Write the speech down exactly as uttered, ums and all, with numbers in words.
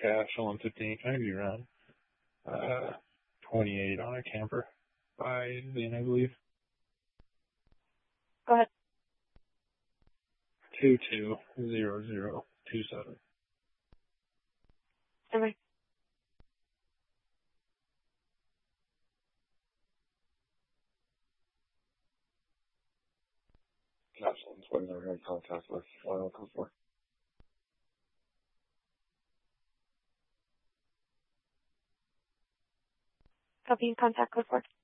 cash on fifteen ninety around uh, twenty-eight on a camper by then, I believe. Go ahead. two two zero zero two seven. Okay. That's what I'm in contact with Oil Code for. Copy and contact code for.